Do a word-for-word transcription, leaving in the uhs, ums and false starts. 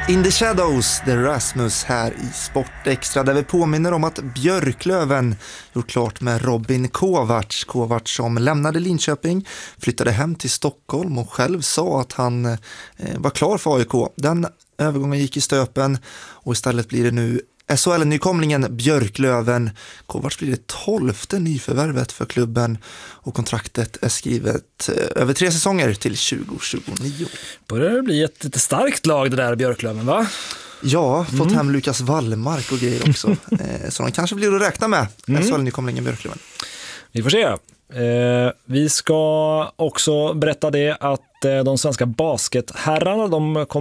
In the Shadows, The Rasmus här i Sportextra, där vi påminner om att Björklöven gjort klart med Robin Kovacs. Kovacs som lämnade Linköping, flyttade hem till Stockholm och själv sa att han eh, var klar för A I K. Den övergången gick i stöpen och istället blir det nu S H L-nykomlingen Björklöven. Kovacs blir det tolfte nyförvärvet för klubben och kontraktet är skrivet över tre säsonger till tjugo tjugonio. Börjar det bli ett lite starkt lag det där Björklöven, va? Ja, fått mm. hem Lukas Wallmark och grejer också. Så de kanske blir att räkna med mm. S H L-nykomlingen Björklöven. Vi får se. Eh, vi ska också berätta det att eh, de svenska basketherrarna, de kommer